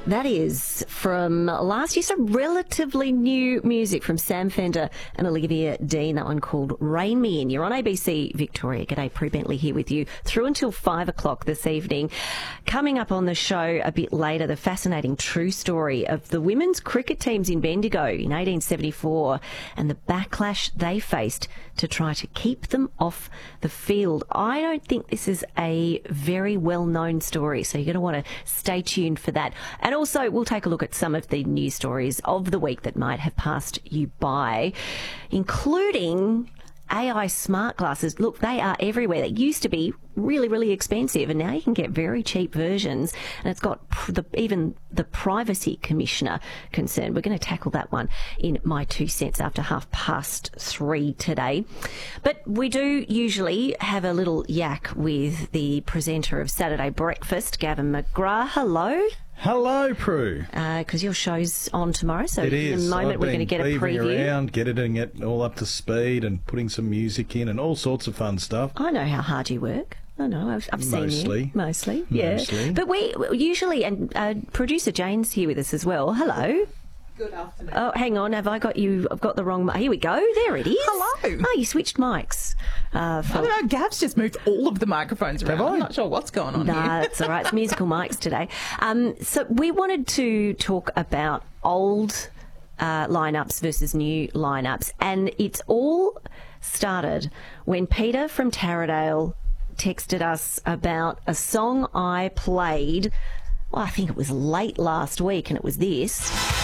That is from last year, some relatively new music from Sam Fender and Olivia Dean, that one called Rain Me In. You're on ABC Victoria. G'day, Prue Bentley here with you through until 5 o'clock this evening. Coming up on the show a bit later, the fascinating true story of the women's cricket teams in Bendigo in 1874 and the backlash they faced to try to keep them off the field. I don't think this is a very well-known story, so you're going to want to stay tuned for that. And also, we'll take a look at some of the news stories of the week that might have passed you by, including AI smart glasses. Look, they are everywhere. They used to be really, really expensive, and now you can get very cheap versions. And it's got even the Privacy Commissioner concerned. We're going to tackle that one in My 2 Cents after 3:30 today. But we do usually have a little yak with the presenter of Saturday Breakfast, Gavin McGrath. Hello. Hello, Prue. Because your show's on tomorrow, so it in is. a moment we're going to get a preview. Around, getting it all up to speed and putting some music in and all sorts of fun stuff. I know how hard you work. I know, I've seen you. Mostly, yeah. Mostly. But we usually, and producer Jane's here with us as well. Hello. Good afternoon. Oh, hang on. Have I got you? I've got the wrong. Here we go. There it is. Hello. Oh, you switched mics. I don't know. Gav's just moved all of the microphones around. Have I? I'm not sure what's going on here. That's all right. It's musical mics today. So we wanted to talk about old lineups versus new lineups, and it's all started when Peter from Taradale texted us about a song I played. Well, I think it was late last week, and it was this.